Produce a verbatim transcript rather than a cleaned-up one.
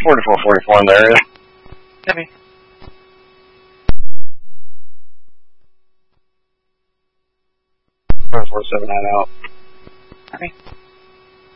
forty-four forty-four in the area. Heavy. four four seven nine out. Heavy.